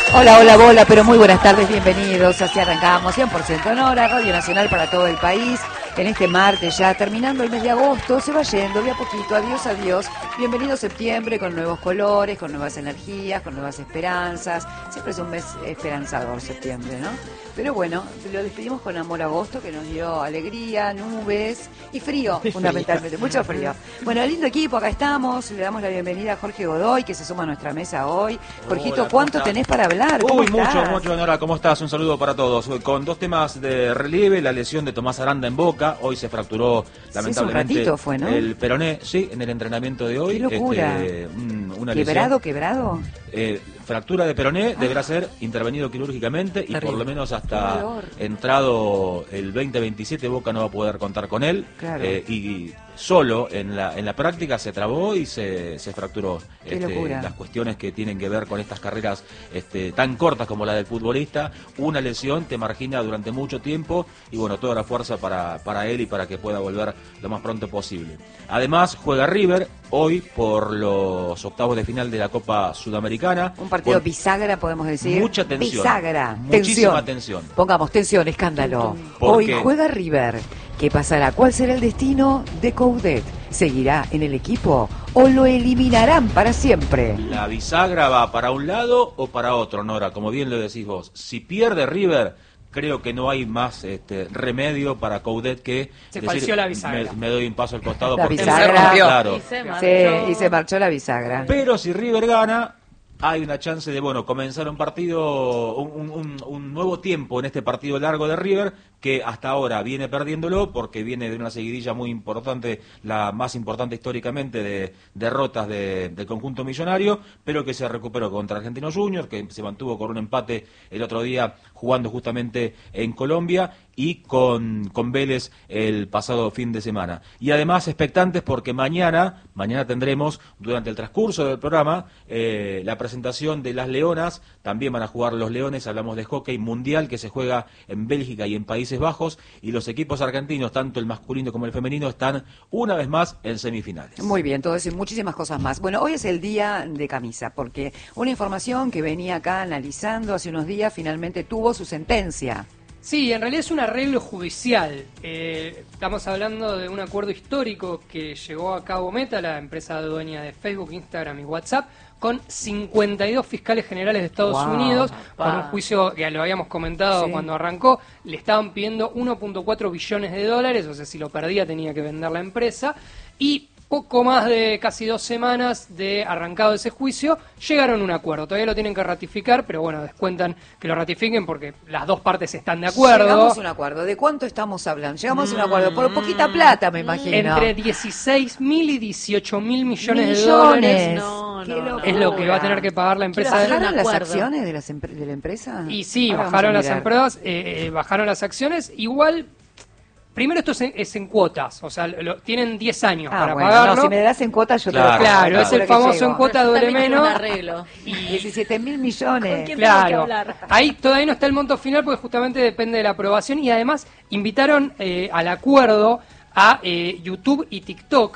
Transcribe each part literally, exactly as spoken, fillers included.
Hola, hola, bola, pero muy buenas tardes, bienvenidos. Así arrancamos, cien por ciento en hora, Radio Nacional para todo el país. En este martes ya terminando el mes de agosto, se va yendo de a poquito, adiós, adiós. Bienvenido septiembre con nuevos colores, con nuevas energías, con nuevas esperanzas. Siempre es un mes esperanzador septiembre, ¿no? Pero bueno, lo despedimos con amor agosto, que nos dio alegría, nubes y frío, fundamentalmente, mucho frío. Bueno, lindo equipo, acá estamos, le damos la bienvenida a Jorge Godoy, que se suma a nuestra mesa hoy. Jorgito, ¿cuánto tenés para hablar? Uy, mucho, mucho, Nora, ¿cómo estás? Un saludo para todos. Con dos temas de relieve, la lesión de Tomás Aranda en Boca, hoy se fracturó lamentablemente sí, un ratito fue, ¿no? el peroné, sí, en el entrenamiento de hoy. ¡Qué locura! Este, un, una ¿Quebrado, lesión. quebrado? Eh, fractura de peroné, ah. deberá ser intervenido quirúrgicamente y por lo menos hasta entrado el veinte veintisiete Boca no va a poder contar con él. Claro. Eh, y solo en la en la práctica se trabó y se, se fracturó. Qué este, locura. Las cuestiones que tienen que ver con estas carreras este, tan cortas como la del futbolista, una lesión te margina durante mucho tiempo y bueno, toda la fuerza para, para él y para que pueda volver lo más pronto posible. Además juega River hoy por los octavos de final de la Copa Sudamericana. Un partido bisagra, podemos decir. Mucha tensión. Bisagra. Muchísima tensión. Pongamos tensión, escándalo. Hoy qué? juega River. ¿Qué pasará? ¿Cuál será el destino de Coudet? ¿Seguirá en el equipo o lo eliminarán para siempre? La bisagra va para un lado o para otro, Nora, como bien lo decís vos. Si pierde River, creo que no hay más este, remedio para Coudet que se decir, falció la bisagra. Me, me doy un paso al costado la porque bisagra, claro. y se marchó. Sí, y se marchó la bisagra. Pero si River gana, hay una chance de, bueno, comenzar un partido, un, un, un nuevo tiempo en este partido largo de River, que hasta ahora viene perdiéndolo porque viene de una seguidilla muy importante, la más importante históricamente de derrotas de, del conjunto millonario, pero que se recuperó contra Argentinos Juniors, que se mantuvo con un empate el otro día jugando justamente en Colombia, y con, con Vélez el pasado fin de semana. Y además expectantes porque mañana, mañana tendremos, durante el transcurso del programa, eh, la presentación de las Leonas, también van a jugar los Leones, hablamos de hockey mundial que se juega en Bélgica y en Países Bajos, y los equipos argentinos, tanto el masculino como el femenino, están una vez más en semifinales. Muy bien, todo eso y muchísimas cosas más. Bueno, hoy es el día de camisa, porque una información que venía acá analizando hace unos días finalmente tuvo su sentencia. Sí, en realidad es un arreglo judicial. Eh, estamos hablando de un acuerdo histórico que llegó a cabo Meta, la empresa dueña de Facebook, Instagram y WhatsApp, con cincuenta y dos fiscales generales de Estados wow, Unidos, papá. Con un juicio que lo habíamos comentado sí. Cuando arrancó, le estaban pidiendo uno punto cuatro billones de dólares, o sea, si lo perdía tenía que vender la empresa, y poco más de casi dos semanas de arrancado ese juicio, llegaron a un acuerdo. Todavía lo tienen que ratificar, pero bueno, descuentan que lo ratifiquen porque las dos partes están de acuerdo. Llegamos a un acuerdo. ¿De cuánto estamos hablando? Llegamos mm, a un acuerdo. Por poquita plata, me imagino. Entre dieciséis mil y dieciocho mil millones, millones de dólares. No, no, no, es lo que va a tener que pagar la empresa. ¿Bajaron las acciones de, las de la empresa? Y sí, ahora bajaron las empresas, eh, eh, bajaron las acciones. Igual... Primero esto es en, es en cuotas, o sea, lo, tienen diez años ah, para bueno, pagarlo. No, si me das en cuotas yo claro, te lo Claro, claro, es el famoso llego. En cuota duele menos. Arreglo. Y diecisiete mil millones. ¿Con quién claro, tengo que hablar? Ahí todavía no está el monto final porque justamente depende de la aprobación y además invitaron eh, al acuerdo a eh, YouTube y TikTok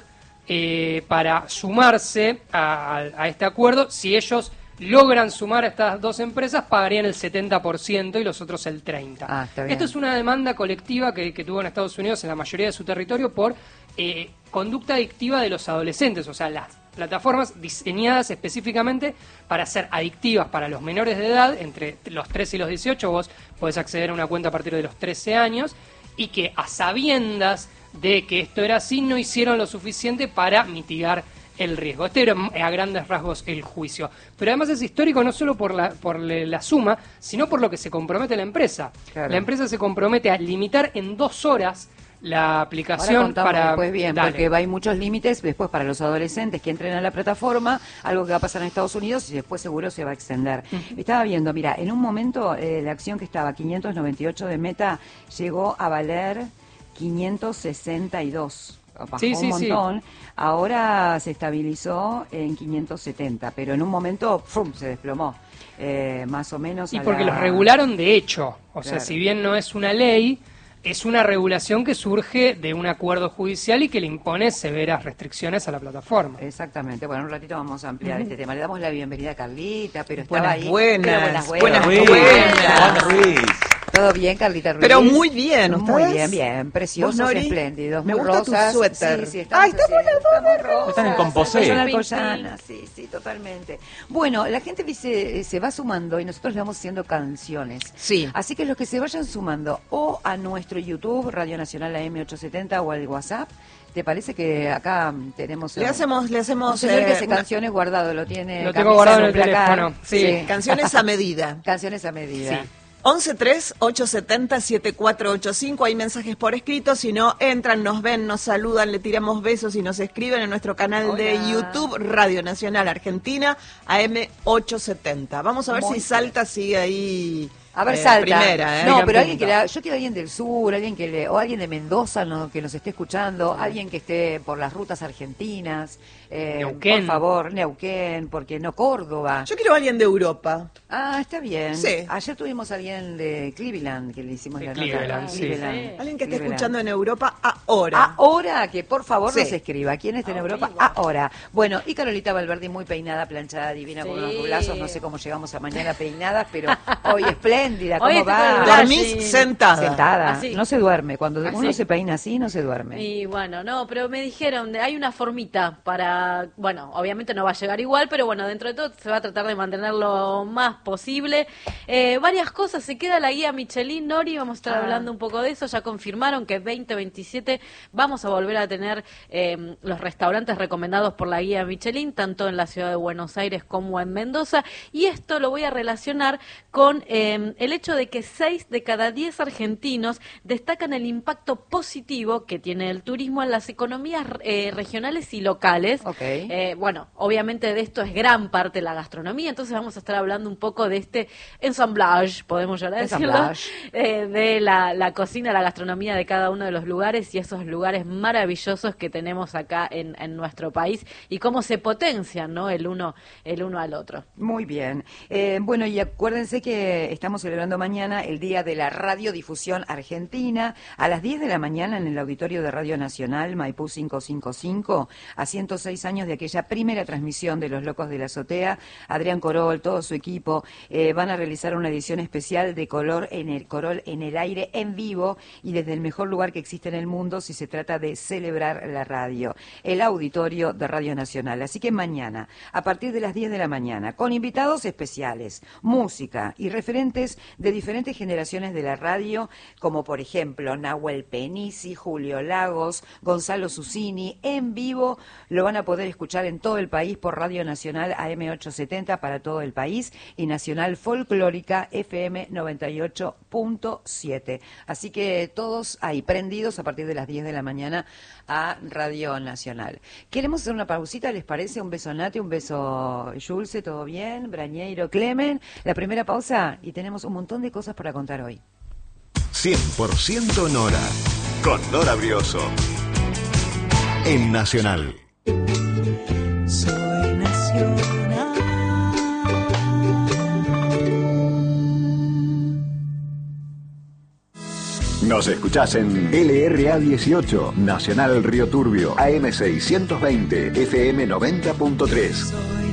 eh, para sumarse a, a, a este acuerdo. Si ellos logran sumar a estas dos empresas, pagarían el setenta por ciento y los otros el treinta por ciento. Ah, está bien. Esto es una demanda colectiva que, que tuvo en Estados Unidos en la mayoría de su territorio por eh, conducta adictiva de los adolescentes, o sea, las plataformas diseñadas específicamente para ser adictivas para los menores de edad, entre los trece y los dieciocho, vos podés acceder a una cuenta a partir de los trece años, y que a sabiendas de que esto era así, no hicieron lo suficiente para mitigar el riesgo. Este era a grandes rasgos el juicio. Pero además es histórico no solo por la, por la suma, sino por lo que se compromete la empresa. Claro. La empresa se compromete a limitar en dos horas la aplicación para... Pues bien, Dale. Porque hay muchos límites después para los adolescentes que entren a la plataforma, algo que va a pasar en Estados Unidos y después seguro se va a extender. Uh-huh. Estaba viendo, mira, en un momento eh, la acción que estaba quinientos noventa y ocho de Meta llegó a valer quinientos sesenta y dos. Bajó sí, sí, un montón, sí. Ahora se estabilizó en quinientos setenta, pero en un momento ¡fum!, se desplomó, eh, más o menos. Y porque la... los regularon de hecho, o claro. sea, si bien no es una ley, es una regulación que surge de un acuerdo judicial y que le impone severas restricciones a la plataforma. Exactamente. Bueno, un ratito vamos a ampliar uh-huh. este tema. Le damos la bienvenida a Carlita, pero estaba buenas, ahí. Buenas, pero buenas, buenas, buenas, buenas. Ruiz. ¿Todo bien, Carlita Ruiz? Pero muy bien, ¿ustedes? Muy bien, bien. Preciosos, espléndidos, me muy gusta rosas. tu suéter. Sí, sí, estamos, Ay, estamos así, estamos rosas. Están en composé. Son alcoyanas, sí, sí, totalmente. Bueno, la gente dice, se va sumando y nosotros le vamos haciendo canciones. Sí. Así que los que se vayan sumando o a nuestro YouTube, Radio Nacional A M ochocientos setenta, o al WhatsApp. ¿Te parece que acá tenemos... Le hacemos, le hacemos... Un señor eh, que hace una... canciones guardado, lo tiene... Lo tengo guardado en el placar. teléfono. Sí. Sí. Canciones a medida. Canciones a medida. Sí. once tres ochocientos setenta siete cuatro ocho cinco, hay mensajes por escrito, si no, entran, nos ven, nos saludan, le tiramos besos y nos escriben en nuestro canal Hola. de YouTube, Radio Nacional Argentina, A M ochocientos setenta. Vamos a ver Muy si Salta bien. sigue ahí... A ver, eh, Salta. Primera, ¿eh? No, pero alguien que la, yo quiero alguien del sur, alguien que le, o alguien de Mendoza no, que nos esté escuchando, sí. alguien que esté por las rutas argentinas, eh, Neuquén. Por favor, Neuquén, porque no Córdoba. Yo quiero alguien de Europa. Ah, está bien. Sí. Ayer tuvimos a alguien de Cleveland que le hicimos de la Cleveland, nota. sí. Cleveland. Sí. Alguien que esté Cleveland. escuchando en Europa ahora. Ahora, que por favor sí. nos escriba. ¿Quién está en ah, Europa? viva. Ahora. Bueno, y Carolita Valverde muy peinada, planchada, divina, sí. con unos rulazos. No sé cómo llegamos a mañana peinadas, pero hoy espléndida. ¿Cómo hoy va? Dormís sí. sentada. Sentada. Así. No se duerme. Cuando Así. uno se peina así, no se duerme. Y bueno, no, pero me dijeron, hay una formita para, bueno, obviamente no va a llegar igual, pero bueno, dentro de todo se va a tratar de mantener lo más posible. Eh, varias cosas, se queda la guía Michelin, Nori, vamos a estar ah. hablando un poco de eso, ya confirmaron que veinte veintisiete vamos a volver a tener eh, los restaurantes recomendados por la guía Michelin, tanto en la ciudad de Buenos Aires como en Mendoza, y esto lo voy a relacionar con eh, el hecho de que seis de cada diez argentinos destacan el impacto positivo que tiene el turismo en las economías eh, regionales y locales. Okay. Eh, bueno, obviamente de esto es gran parte la gastronomía, entonces vamos a estar hablando un poco de este ensamblage, podemos ya decirlo, eh, de la, la cocina, la gastronomía de cada uno de los lugares y esos lugares maravillosos que tenemos acá en, en nuestro país y cómo se potencian, ¿no? el uno el uno al otro. Muy bien. Eh, bueno, y acuérdense que estamos celebrando mañana el Día de la Radiodifusión Argentina a las diez de la mañana en el Auditorio de Radio Nacional Maipú quinientos cincuenta y cinco, a ciento seis años de aquella primera transmisión de Los Locos de la Azotea. Adrián Corol, todo su equipo, eh, van a realizar una edición especial de Color en el Corol en el aire en vivo y desde el mejor lugar que existe en el mundo si se trata de celebrar la radio, el Auditorio de Radio Nacional. Así que mañana, a partir de las diez de la mañana, con invitados especiales, música y referentes de diferentes generaciones de la radio, como por ejemplo Nahuel Penisi, Julio Lagos, Gonzalo Susini, en vivo, lo van a poder escuchar en todo el país por Radio Nacional A M ochocientos setenta para todo el país y Nacional Folclórica F M noventa y ocho punto siete. Así que todos ahí prendidos a partir de las diez de la mañana a Radio Nacional. Queremos hacer una pausita, ¿les parece? Un beso Nati, un beso Julce, ¿todo bien? Brañeiro, Clemen. La primera pausa y tenemos un montón de cosas para contar hoy. cien por ciento Nora, con Nora Brioso, en Nacional. Soy Nacional. Nos escuchás en L R A dieciocho, Nacional Río Turbio, A M seiscientos veinte, F M noventa punto tres.